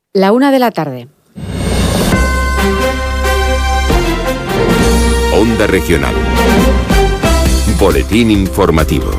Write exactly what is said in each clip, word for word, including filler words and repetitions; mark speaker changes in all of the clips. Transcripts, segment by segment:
Speaker 1: La una de la tarde.
Speaker 2: Onda Regional. Boletín informativo.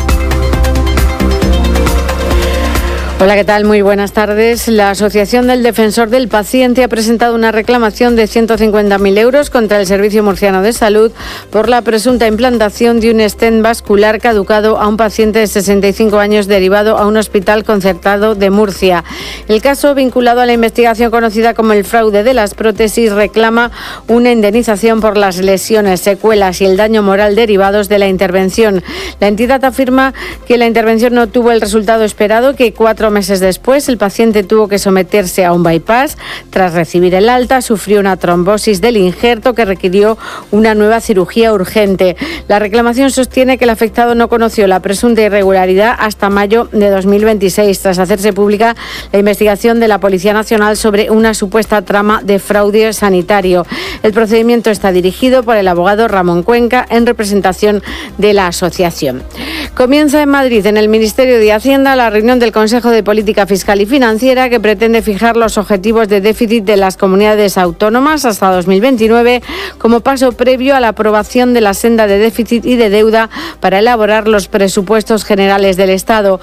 Speaker 1: Hola, ¿qué tal? Muy buenas tardes. La Asociación del Defensor del Paciente ha presentado una reclamación de ciento cincuenta mil euros contra el Servicio Murciano de Salud por la presunta implantación de un stent vascular caducado a un paciente de sesenta y cinco años derivado a un hospital concertado de Murcia. El caso, vinculado a la investigación conocida como el fraude de las prótesis, reclama una indemnización por las lesiones, secuelas y el daño moral derivados de la intervención. La entidad afirma que la intervención no tuvo el resultado esperado, que cuatro meses después el paciente tuvo que someterse a un bypass. Tras recibir el alta, sufrió una trombosis del injerto que requirió una nueva cirugía urgente. La reclamación sostiene que el afectado no conoció la presunta irregularidad hasta mayo de dos mil veintiséis, tras hacerse pública la investigación de la Policía Nacional sobre una supuesta trama de fraude sanitario. El procedimiento está dirigido por el abogado Ramón Cuenca en representación de la asociación. Comienza en Madrid, en el Ministerio de Hacienda, la reunión del Consejo de Política Fiscal y Financiera, que pretende fijar los objetivos de déficit de las comunidades autónomas hasta dos mil veintinueve como paso previo a la aprobación de la senda de déficit y de deuda para elaborar los presupuestos generales del Estado.